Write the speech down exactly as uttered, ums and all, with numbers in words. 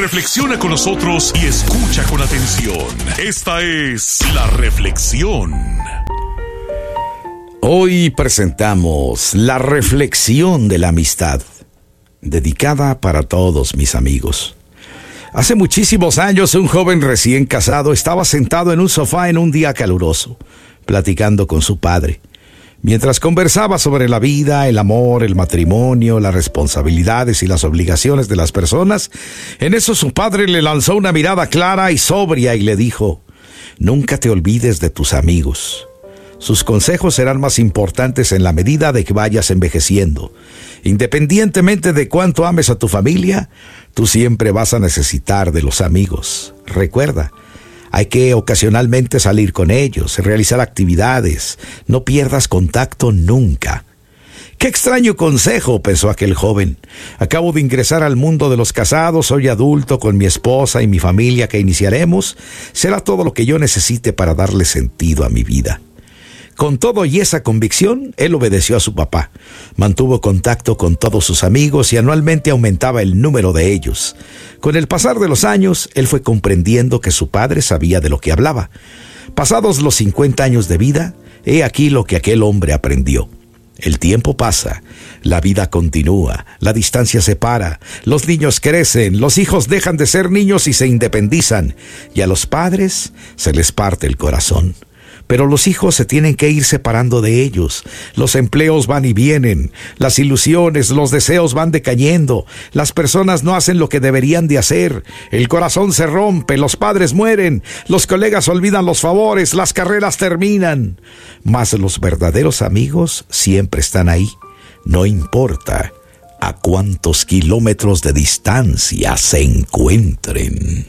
Reflexiona con nosotros y escucha con atención. Esta es La Reflexión. Hoy presentamos La Reflexión de la Amistad, dedicada para todos mis amigos. Hace muchísimos años, un joven recién casado estaba sentado en un sofá en un día caluroso, platicando con su padre. Mientras conversaba sobre la vida, el amor, el matrimonio, las responsabilidades y las obligaciones de las personas, en eso su padre le lanzó una mirada clara y sobria y le dijo: nunca te olvides de tus amigos. Sus consejos serán más importantes en la medida de que vayas envejeciendo. Independientemente de cuánto ames a tu familia, tú siempre vas a necesitar de los amigos. Recuerda, hay que ocasionalmente salir con ellos, realizar actividades. No pierdas contacto nunca. ¡Qué extraño consejo!, pensó aquel joven. Acabo de ingresar al mundo de los casados, soy adulto con mi esposa y mi familia que iniciaremos. Será todo lo que yo necesite para darle sentido a mi vida. Con todo y esa convicción, él obedeció a su papá. Mantuvo contacto con todos sus amigos y anualmente aumentaba el número de ellos. Con el pasar de los años, él fue comprendiendo que su padre sabía de lo que hablaba. Pasados los cincuenta años de vida, he aquí lo que aquel hombre aprendió. El tiempo pasa, la vida continúa, la distancia separa, los niños crecen, los hijos dejan de ser niños y se independizan, y a los padres se les parte el corazón. Pero los hijos se tienen que ir separando de ellos. Los empleos van y vienen, las ilusiones, los deseos van decayendo, las personas no hacen lo que deberían de hacer, el corazón se rompe, los padres mueren, los colegas olvidan los favores, las carreras terminan. Mas los verdaderos amigos siempre están ahí, no importa a cuántos kilómetros de distancia se encuentren.